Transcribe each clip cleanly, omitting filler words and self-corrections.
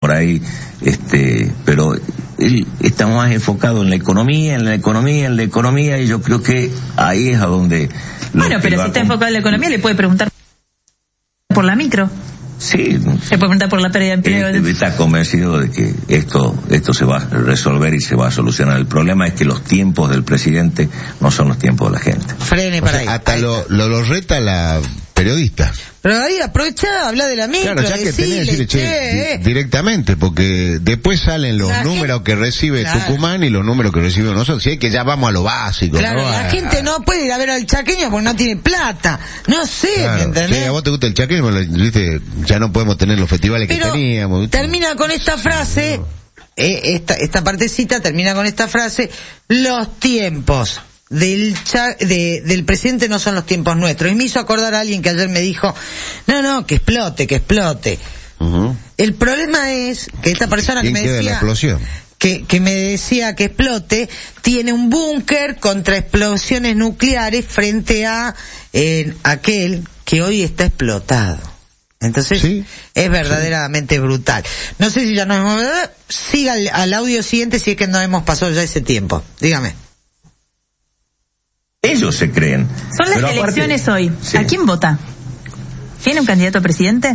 por ahí, pero él está más enfocado en la economía, y yo creo que ahí es a donde... Bueno, pero si está enfocado en la economía, le puede preguntar por la micro. Sí. Se puede preguntar por la pérdida de empleo. Está convencido de que esto se va a resolver y se va a solucionar. El problema es que los tiempos del presidente no son los tiempos de la gente. Frene para ahí. Hasta lo reta la periodista. Pero ahí aprovecha, habla de la micro. Claro, ya que tenés que decirle, directamente, porque después salen los números que recibe Tucumán y los números que recibimos nosotros. Si es que ya vamos a lo básico. Claro, ¿no? La gente no puede ir a ver al chaqueño porque no tiene plata. No sé, claro. ¿me entendés? Sí, a vos te gusta el chaqueño, ¿viste? Ya no podemos tener los festivales que teníamos. ¿Viste? Termina con esta frase, esta partecita termina con esta frase: los tiempos del presidente no son los tiempos nuestros. Y me hizo acordar a alguien que ayer me dijo, no, que explote. Uh-huh. El problema es que esta persona que me decía que me decía que explote tiene un búnker contra explosiones nucleares frente a aquel que hoy está explotado. Entonces, ¿sí? Es verdaderamente brutal. No sé si ya nos hemos... Siga al audio siguiente si es que no hemos pasado ya ese tiempo. Dígame. Ellos se creen. Son las elecciones hoy. Sí. ¿A quién vota? ¿Tiene un candidato a presidente?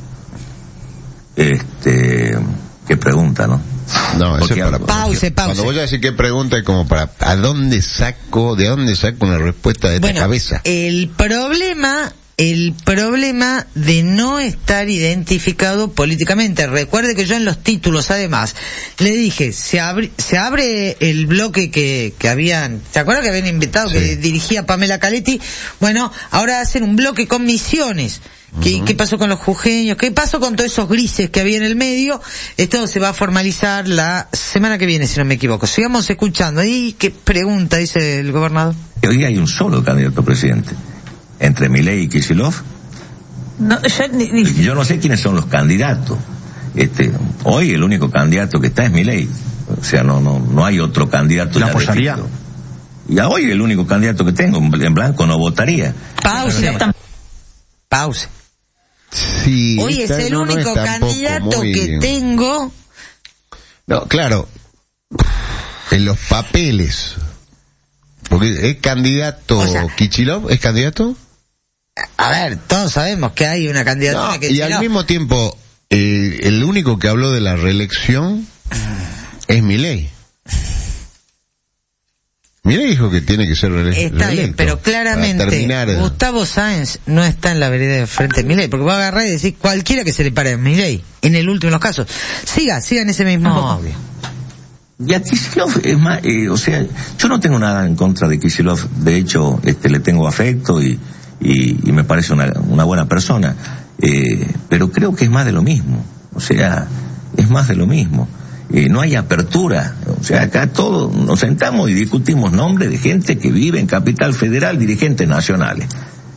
Qué pregunta, ¿no? No, eso es para... Pause. Cuando voy a decir qué pregunta es como para... ¿De dónde saco una respuesta de esta cabeza? El problema de no estar identificado políticamente. Recuerde que yo en los títulos, además, le dije, se abre el bloque que habían, ¿se acuerdan que habían invitado, sí, que dirigía Pamela Caletti? Bueno, ahora hacen un bloque con Misiones. ¿Qué pasó con los jujeños? ¿Qué pasó con todos esos grises que había en el medio? Esto se va a formalizar la semana que viene, si no me equivoco. Sigamos escuchando. ¿Y qué pregunta dice el gobernador? Hoy hay un solo candidato a presidente. Entre Milei y Kicillof. No, yo no sé quiénes son los candidatos. Hoy el único candidato que está es Milei. O sea, no hay otro candidato. ¿La apoyaría? Y hoy el único candidato que tengo, en blanco, no votaría. Pause. Sí, hoy es el único candidato que tengo. No, claro. En los papeles. Porque es candidato, o sea, Kicillof, ¿es candidato? A ver, todos sabemos que hay una candidatura que... Y al mismo tiempo, el único que habló de la reelección es Milei. Milei dijo que tiene que ser reelecto. Está bien, pero claramente Gustavo Sáenz no está en la vereda de frente de Milei, porque va a agarrar y decir cualquiera que se le pare a Milei, en el último de los casos. Siga en ese mismo... Obvio. Y a Kicillof es más, o sea, yo no tengo nada en contra de Kicillof, de hecho, le tengo afecto y me parece una buena persona, pero creo que es más de lo mismo, o sea, es más de lo mismo. No hay apertura, o sea, acá todos nos sentamos y discutimos nombres de gente que vive en Capital Federal, dirigentes nacionales.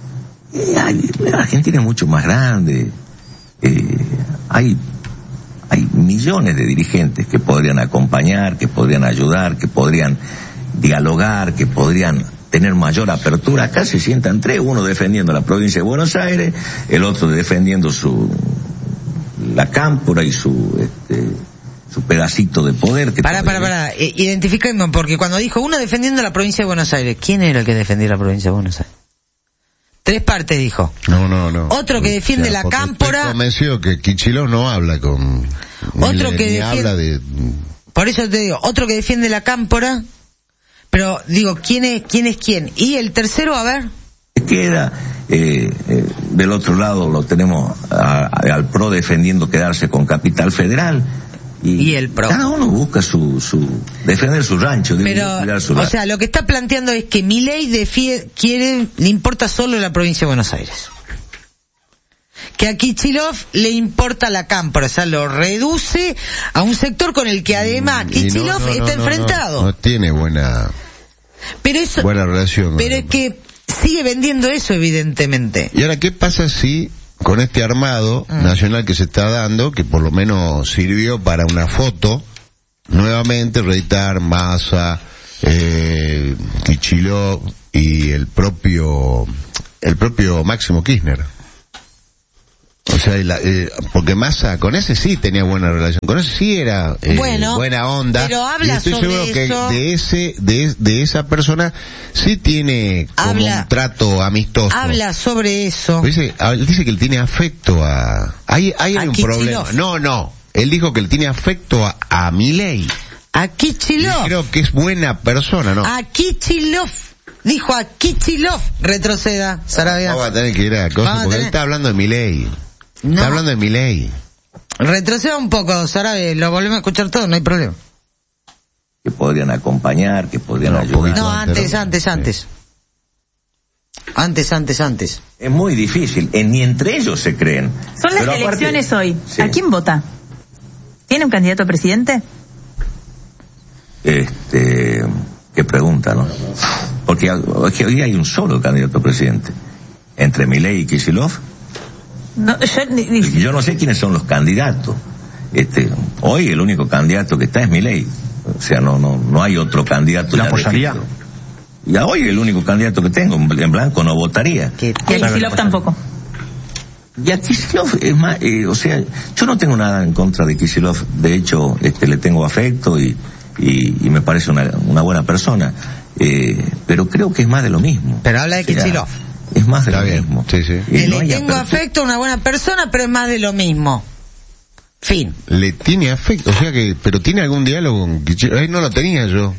La Argentina es mucho más grande, hay millones de dirigentes que podrían acompañar, que podrían ayudar, que podrían dialogar, que podrían tener mayor apertura. Acá se sientan tres, uno defendiendo la provincia de Buenos Aires, el otro defendiendo la cámpora y su pedacito de poder. Para, identifiquemos, porque cuando dijo uno defendiendo la provincia de Buenos Aires, ¿quién era el que defendía la provincia de Buenos Aires? Tres partes dijo. No. Otro que defiende la cámpora. Estoy convencido que Kicillof no habla con... Otro que defiende... habla de... Por eso te digo, otro que defiende la cámpora, pero digo, ¿quién es quién? Y el tercero, a ver. Queda, del otro lado lo tenemos al PRO defendiendo quedarse con Capital Federal. Y el PRO. Cada uno busca defender su rancho. O sea, lo que está planteando es que Milei le importa solo la provincia de Buenos Aires. Que a Kicillof le importa la cámpora, o sea, lo reduce a un sector con el que además Kicillof está enfrentado. No tiene buena relación. Pero es que sigue vendiendo eso, evidentemente. ¿Y ahora qué pasa si... con este armado nacional que se está dando, que por lo menos sirvió para una foto, nuevamente reeditar Massa, Kicillof y el propio Máximo Kirchner? O sea, porque Massa con ese sí tenía buena relación, con ese sí era buena onda. Pero habla y estoy sobre seguro eso. que de esa persona sí tiene como un trato amistoso. Habla sobre eso. Dice que él tiene afecto a... Ahí hay un problema. No. Él dijo que él tiene afecto a Milei. A Kicillof. Creo que es buena persona, ¿no? A Kicillof. Dijo a Kicillof. Retroceda, Sarabia. Vamos a tener que ir a cosas, porque él está hablando de Milei. No. Está hablando de Milei. Retroceda un poco, Sarabia. Lo volvemos a escuchar todo, no hay problema. Que podrían acompañar, que podrían ayudar. No, antes. Antes. Es muy difícil, ni entre ellos se creen. Son las elecciones hoy. Sí. ¿A quién vota? ¿Tiene un candidato a presidente? Qué pregunta, ¿no? Porque hoy hay un solo candidato a presidente. Entre Milei y Kicillof. No, yo no sé quiénes son los candidatos. Hoy el único candidato que está es Milei. O sea, no hay otro candidato. ¿La apoyaría? Y a hoy el único candidato que tengo en blanco no votaría. Y a Kicillof tampoco. Y a Kicillof es más, o sea, yo no tengo nada en contra de Kicillof. De hecho, le tengo afecto y me parece una buena persona. Pero creo que es más de lo mismo. Pero habla de Kicillof. Es más de lo mismo. Sí. Le tengo afecto a una buena persona, pero es más de lo mismo. Fin. Le tiene afecto, o sea que, pero tiene algún diálogo con Kicillof. No lo tenía yo.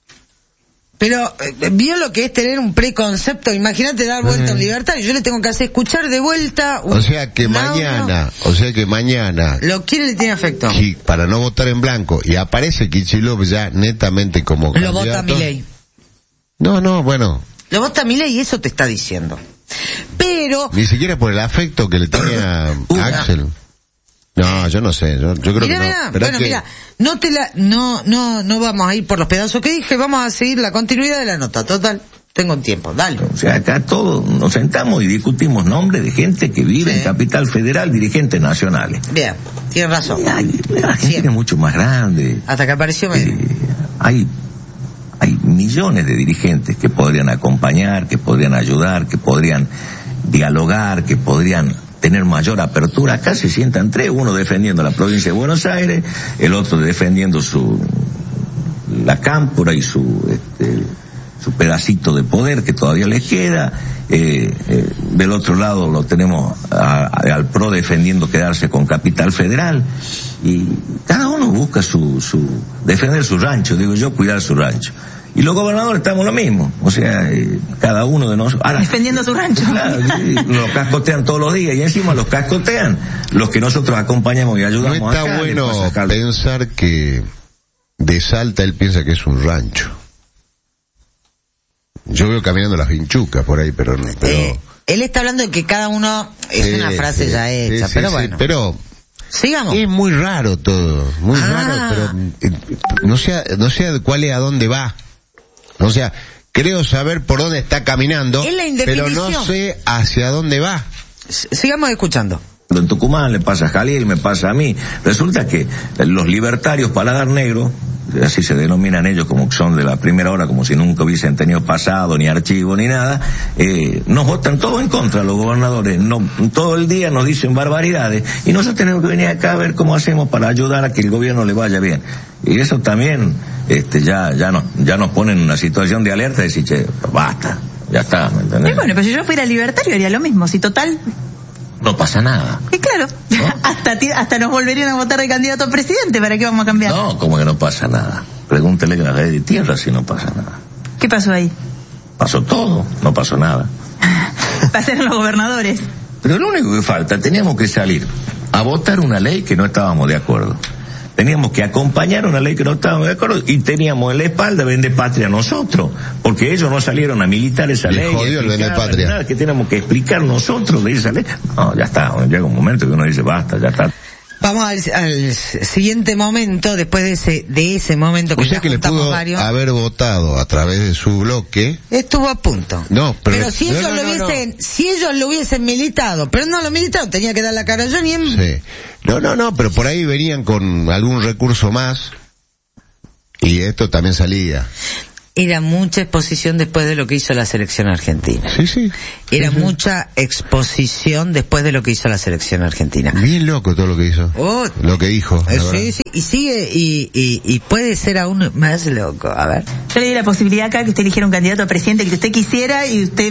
Pero vio lo que es tener un preconcepto. Imagínate dar vuelta a un libertario. Yo le tengo que hacer escuchar de vuelta o sea que mañana lo quiere, le tiene afecto. Y para no votar en blanco y aparece Kicillof ya netamente como lo candidato. Vota Milei. No, bueno. Lo vota Milei y eso te está diciendo. Pero ni siquiera por el afecto que le tiene a Axel. No, yo no sé, yo creo que no. Bueno, mira, no vamos a ir por los pedazos que dije, vamos a seguir la continuidad de la nota. Total, tengo un tiempo, dale. O sea, acá todos nos sentamos y discutimos nombres de gente que vive en Capital Federal, dirigentes nacionales. Bien, tienes razón. La gente es mucho más grande. Hasta que apareció medio. Hay millones de dirigentes que podrían acompañar, que podrían ayudar, que podrían dialogar, que podrían tener mayor apertura. Acá se sientan tres, uno defendiendo la provincia de Buenos Aires, el otro defendiendo la cámpora y su pedacito de poder que todavía les queda. Del otro lado lo tenemos al PRO defendiendo quedarse con Capital Federal, y cada uno busca defender su rancho, digo yo, cuidar su rancho. Y los gobernadores estamos lo mismo, o sea, cada uno de nosotros... Ahora, defendiendo su rancho. Claro, los cascotean todos los días, y encima los cascotean los que nosotros acompañamos y ayudamos. No está bueno pensar que de Salta él piensa que es un rancho. Yo veo caminando las vinchucas por ahí, pero no. Él está hablando de que cada uno es una frase ya hecha, pero bueno. Pero sigamos. Es muy raro todo, muy raro, pero no sé cuál es, a dónde va. O sea, creo saber por dónde está caminando, pero no sé hacia dónde va. Sigamos escuchando. En Tucumán le pasa a Jalil, me pasa a mí. Resulta que los libertarios paladar negro, así se denominan ellos, como que son de la primera hora, como si nunca hubiesen tenido pasado, ni archivo, ni nada, nos votan todo en contra, los gobernadores, todo el día nos dicen barbaridades, y nosotros tenemos que venir acá a ver cómo hacemos para ayudar a que el gobierno le vaya bien. Y eso también, ya nos pone en una situación de alerta, de decir, che, basta, ya está, ¿me entendés? Y bueno, pero si yo fuera libertario haría lo mismo, si total... No pasa nada. Y claro, ¿no? hasta nos volverían a votar de candidato a presidente, ¿para qué vamos a cambiar? No, como que no pasa nada. Pregúntele a la ley de tierra si no pasa nada. ¿Qué pasó ahí? Pasó todo, no pasó nada. Pasaron los gobernadores. Pero lo único que falta, teníamos que salir a votar una ley que no estábamos de acuerdo. Teníamos que acompañar una ley que no estábamos de acuerdo, y teníamos en la espalda vender patria a nosotros, porque ellos no salieron a militar esa ley. Jodió el vender patria. Nada, que tenemos que explicar nosotros de esa ley. No, ya está, llega un momento que uno dice basta, ya está. Vamos al siguiente momento, después de ese momento que o sea ya que le pudo varios, haber votado a través de su bloque. Estuvo a punto. No, pero si ellos si ellos lo hubiesen militado, pero no lo militaron, tenía que dar la cara yo ni en... Sí. No, pero por ahí venían con algún recurso más y esto también salía. era mucha exposición después de lo que hizo la selección argentina. Sí. Era mucha exposición después de lo que hizo la selección argentina. Bien loco todo lo que hizo. Lo que dijo. Sí, y sigue, y puede ser aún más loco. A ver. Yo le di la posibilidad acá que usted eligiera un candidato a presidente que usted quisiera y usted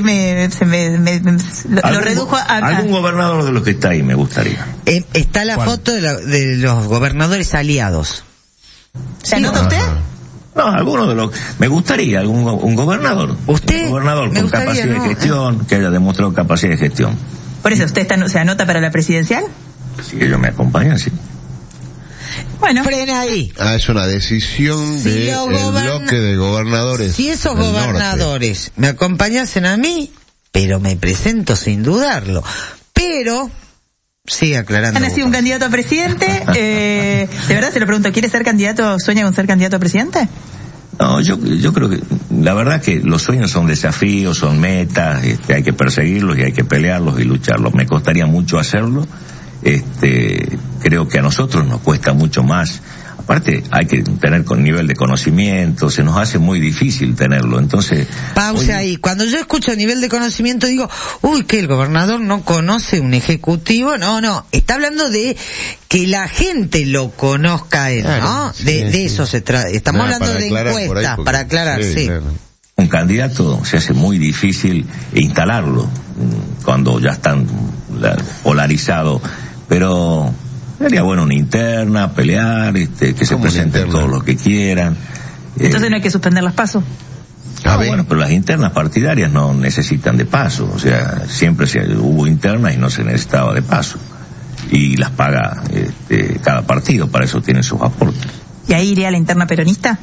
lo redujo a... Algún gobernador de los que está ahí me gustaría. Está la foto de los gobernadores aliados. ¿Se anota usted? No, alguno de los... Me gustaría un gobernador. ¿Usted? Un gobernador con capacidad de gestión, que haya demostrado capacidad de gestión. Por eso, ¿usted se anota para la presidencial? Si ellos me acompañan, sí. Bueno. Frena ahí. Es una decisión del bloque de gobernadores. Si esos gobernadores me acompañasen a mí, pero me presento sin dudarlo. Pero... sigue aclarando. ¿Han nacido un candidato a presidente? De verdad se lo pregunto, ¿quiere ser candidato, sueña con ser candidato a presidente? No, yo creo que la verdad que los sueños son desafíos, son metas, hay que perseguirlos y hay que pelearlos y lucharlos. Me costaría mucho hacerlo. Creo que a nosotros nos cuesta mucho más. Aparte, hay que tener con nivel de conocimiento, se nos hace muy difícil tenerlo, entonces... Pausa ahí. Cuando yo escucho nivel de conocimiento digo, que el gobernador no conoce un ejecutivo. No, está hablando de que la gente lo conozca a él, ¿no? De eso se trata. Estamos hablando de encuestas, para aclarar, sí. Claro. Un candidato se hace muy difícil instalarlo cuando ya están polarizados, pero... sería bueno una interna, pelear, que se presenten todos los que quieran. Entonces no hay que suspender las PASO. Bueno, pero las internas partidarias no necesitan de PASO. O sea, siempre hubo internas y no se necesitaba de PASO. Y las paga cada partido, para eso tiene sus aportes. ¿Y ahí iría la interna peronista?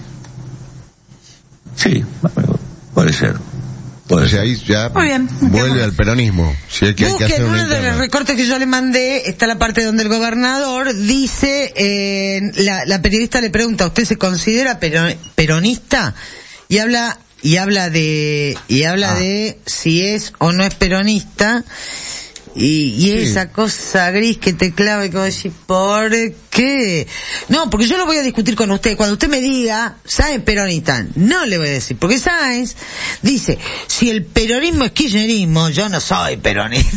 Sí, puede ser. O sea, ahí ya vuelve al peronismo. Si hay que hacer uno de los recortes que yo le mandé, está la parte donde el gobernador dice, la periodista le pregunta, ¿usted se considera peronista? Y habla de si es o no es peronista. Y esa cosa gris que te clava y como decir, ¿por qué? No, porque yo lo voy a discutir con usted. Cuando usted me diga, Sáenz peronista, no le voy a decir. Porque Sáenz dice, si el peronismo es kirchnerismo, yo no soy peronista.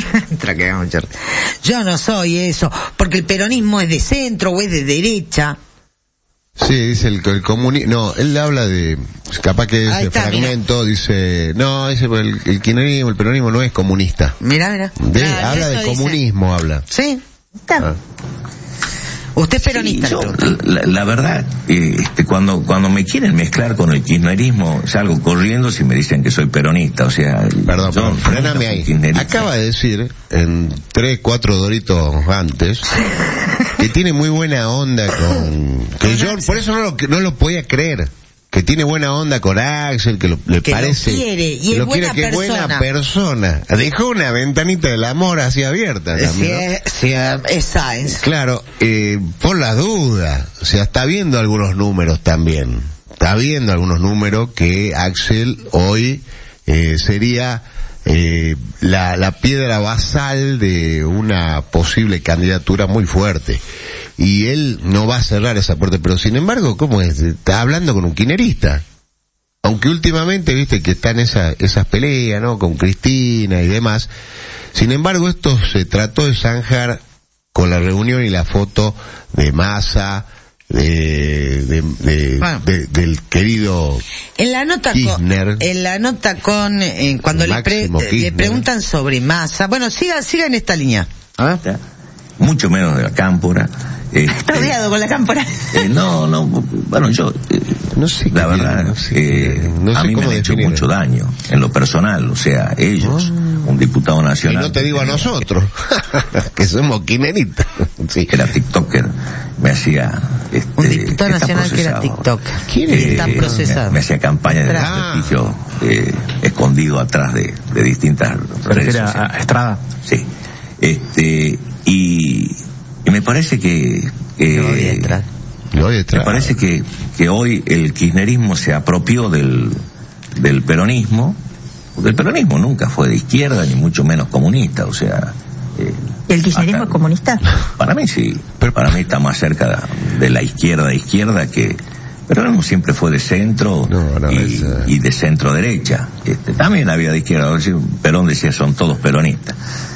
Yo no soy eso. Porque el peronismo es de centro o es de derecha. Sí, dice el comunismo. No, él habla de, capaz que ese fragmento dice, no, dice el kirchnerismo, el peronismo no es comunista. Mira. Habla de comunismo, habla. Sí, está. Usted es peronista. Sí, la verdad, cuando me quieren mezclar con el kirchnerismo, salgo corriendo si me dicen que soy peronista, o sea... Perdón, fréname ahí. Acaba de decir, en 3-4 doritos antes, que tiene muy buena onda que yo, por eso no lo podía creer. Que tiene buena onda con Axel, que le parece... Lo quiere, y es buena persona. Buena persona. Dejó una ventanita del amor así abierta también, sí, es Sáenz. Claro, por las dudas. O sea, está viendo algunos números también. Está viendo algunos números que Axel hoy sería la piedra basal de una posible candidatura muy fuerte. Y él no va a cerrar esa puerta, pero sin embargo, ¿cómo es? Está hablando con un kirchnerista. Aunque últimamente, viste, que están esas peleas, ¿no? Con Cristina y demás. Sin embargo, esto se trató de zanjar con la reunión y la foto de Massa, del querido en la nota Kirchner, cuando le preguntan sobre Massa. Bueno, siga en esta línea. Mucho menos de la cámpora. Está odiado con la cámpora. Bueno, yo no sé, la verdad, no sé a mí me han hecho mucho daño en lo personal, o sea, ellos, un diputado nacional. Y no te digo a nosotros, que somos kirchneristas. Sí. Era tiktoker, me hacía... un diputado nacional que era tiktoker. ¿Quién está procesado? Me hacía campaña de prestigio escondido atrás de distintas redes sociales. Estrada. Sí. Y me parece que me parece que hoy el kirchnerismo se apropió del peronismo. Porque el peronismo nunca fue de izquierda ni mucho menos comunista, o sea. ¿Y el kirchnerismo es comunista? Para mí sí, pero para mí está más cerca de la izquierda que pero no siempre fue de centro y de centro derecha. También había de izquierda. Perón decía son todos peronistas.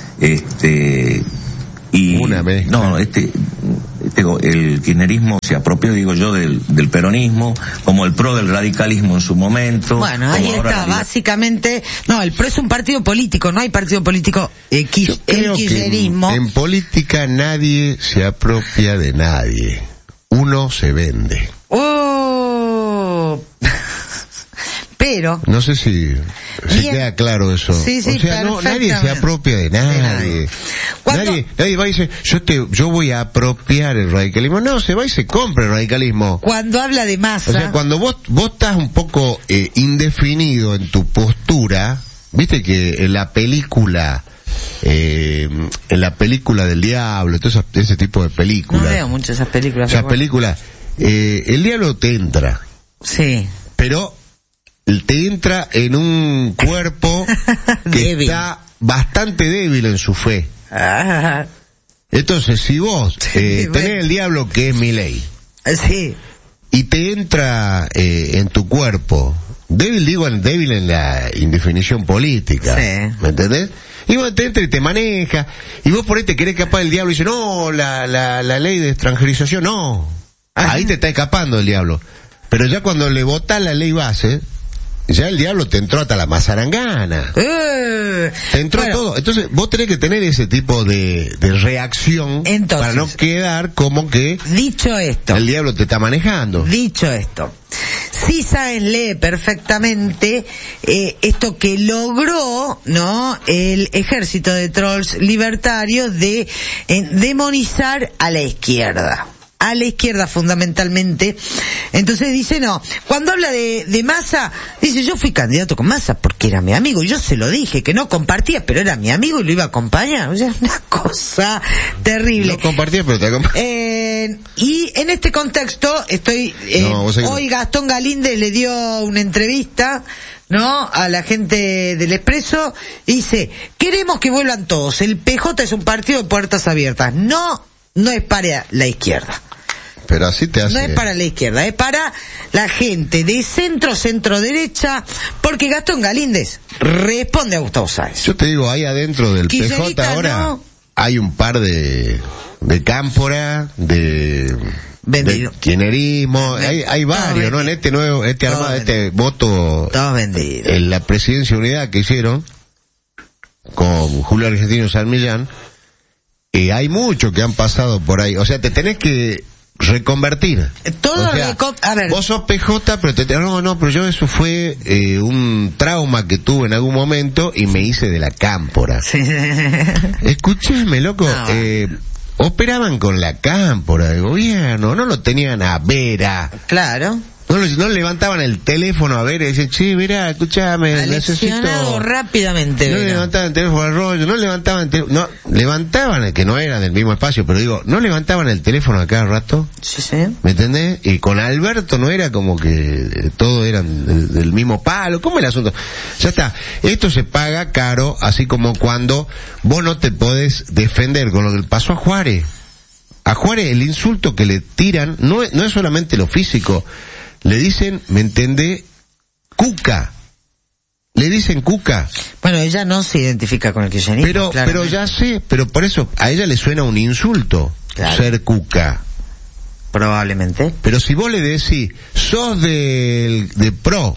Y una vez. No, el kirchnerismo se apropió, digo yo, del peronismo, como el PRO del radicalismo en su momento. Bueno, ahí está, básicamente. No, el PRO es un partido político, no hay partido político. El kirchnerismo. En política nadie se apropia de nadie. Uno se vende. ¡Oh! Pero... No sé si queda claro eso. Sí, o sea, nadie se apropia de nadie. Nadie va y dice, yo voy a apropiar el radicalismo. No, se va y se compra el radicalismo. Cuando habla de Massa... O sea, cuando vos estás un poco indefinido en tu postura, viste que en la película del diablo, todo ese tipo de películas. No veo mucho esas películas. Esas películas, el diablo te entra. Sí. Pero te entra en un cuerpo que está bastante débil en su fe. Entonces, si vos tenés el diablo que es Milei, sí, y te entra en tu cuerpo, débil en la indefinición política, sí, ¿me entendés? Y vos te entra y te maneja, y vos por ahí te querés escapar del diablo y dices, no, la ley de extranjerización, no. Ahí te está escapando el diablo. Pero ya cuando le votás la ley base, ya el diablo te entró hasta la mazarangana. Te entró todo. Entonces vos tenés que tener ese tipo de reacción. Entonces, para no quedar como que... Dicho esto, el diablo te está manejando. Dicho esto, sí Sáenz lee perfectamente esto que logró, ¿no?, el ejército de trolls libertarios de demonizar a la izquierda fundamentalmente. Entonces dice, no, cuando habla de Massa, dice, yo fui candidato con Massa porque era mi amigo, yo se lo dije, que no compartía, pero era mi amigo y lo iba a acompañar. O sea, una cosa terrible. No compartía, pero te acompañaba. Y en este contexto hoy Gastón Galíndez le dio una entrevista, ¿no?, a la gente del Expreso, y dice, queremos que vuelvan todos, el PJ es un partido de puertas abiertas, no es para la izquierda. Pero así te hace... No es para la izquierda, es para la gente de centro-derecha, porque Gastón Galíndez responde a Gustavo Sáenz. Yo te digo, ahí adentro del PJ ahora hay un par de cámpora, de kirchnerismo, hay varios, ¿no? En este voto, todos vendidos. En la presidencia de unidad que hicieron con Julio Argentino San Millán, hay muchos que han pasado por ahí. O sea, te tenés que reconvertir. Todo, o sea, a ver. Vos sos PJ, pero pero yo eso fue un trauma que tuve en algún momento y me hice de la cámpora. Sí. Escúchame, loco, operaban con la cámpora de gobierno, no lo tenían a vera. Claro. No levantaban el teléfono a ver y decían, che, mirá, escuchame, necesito... rápidamente. No levantaban el teléfono al rollo, levantaban, que no era del mismo espacio, pero digo, no levantaban el teléfono a cada rato. Sí, sí. ¿Me entendés? Y con Alberto no era como que todos eran del mismo palo. ¿Cómo es el asunto? Ya está. Esto se paga caro, así como cuando vos no te podés defender con lo que pasó a Juárez. A Juárez el insulto que le tiran no es solamente lo físico. Le dicen, ¿me entendés? Cuca. Le dicen Cuca. Bueno, ella no se identifica con el kirchnerismo. Pero ya sé, pero por eso a ella le suena un insulto, claro, ser Cuca. Probablemente. Pero si vos le decís, sos de PRO,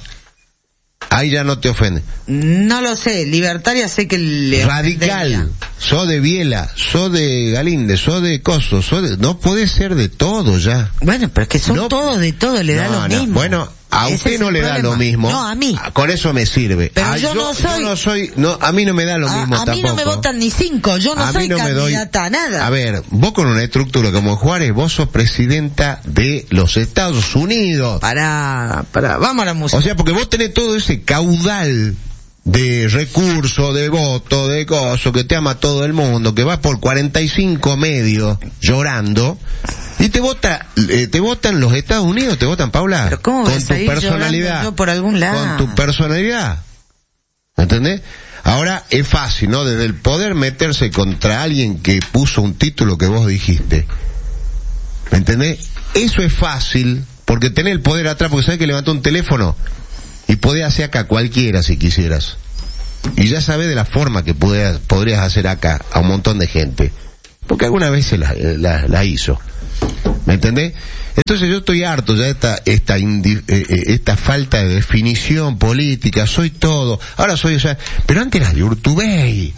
ahí ya no te ofende. No lo sé, libertaria sé que le radical, sos de Biela, sos de Galíndez, sos de Coso, no podés ser de todo ya. Bueno, pero es que son todos de todo, le da lo mismo. Bueno, a usted no le da lo mismo. No, a mí. Con eso me sirve. Pero yo no soy, a mí no me da lo mismo tampoco. A mí no me votan ni 5, yo no soy candidata a nada. A ver, vos con una estructura como Juárez, vos sos presidenta de los Estados Unidos. Vamos a la música. O sea, porque vos tenés todo ese caudal de recursos, de voto, de coso, que te ama todo el mundo, que va por 45 medios llorando, y te votan los Estados Unidos, te votan, Paula. ¿Pero cómo con tu personalidad, yo por algún lado? Con tu personalidad, ¿entendés? Ahora es fácil, ¿no? Desde el poder meterse contra alguien que puso un título que vos dijiste, ¿me entendés? Eso es fácil porque tenés el poder atrás, porque sabés que levantó un teléfono y podés hacer acá cualquiera si quisieras. Y ya sabés de la forma que podrías hacer acá a un montón de gente. Porque alguna vez se la hizo. ¿Me entendés? Entonces yo estoy harto ya de esta falta de definición política. Soy todo. Ahora soy, pero antes era de Urtubey.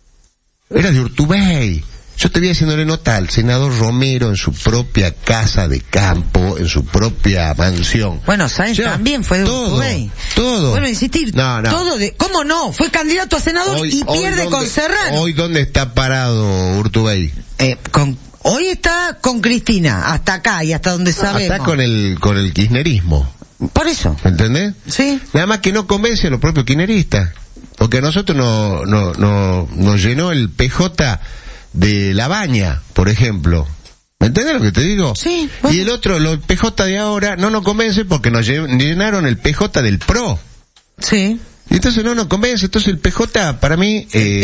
Yo te voy haciéndole nota al senador Romero en su propia casa de campo, en su propia mansión. Bueno, Sáenz también fue de Urtubey. Todo. Bueno, insistir. No. Todo ¿cómo no? Fue candidato a senador y pierde con Serrano. Hoy, ¿dónde está parado Urtubey? Hoy está con Cristina, hasta acá y hsta donde sabemos. Está con el kirchnerismo. Por eso. ¿Entendés? Sí. Nada más que no convence a los propios kirchneristas. Porque a nosotros nos llenó el PJ de La Baña, por ejemplo. ¿Me entendés lo que te digo? Sí. Bueno. Y el otro, los PJ de ahora, no nos convence porque nos llenaron el PJ del PRO. Sí. Y entonces no nos convence. Entonces el PJ, para mí,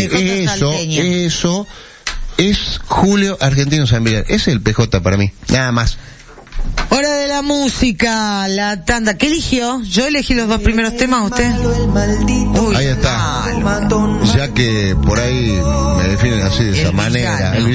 eso es Julio Argentino San Miguel. Ese es el PJ para mí. Nada más. Hora de la música, la tanda. ¿Qué eligió? Yo elegí los 2 primeros temas, ¿usted? Uy, ahí está. Ya que por ahí me definen así de esa manera.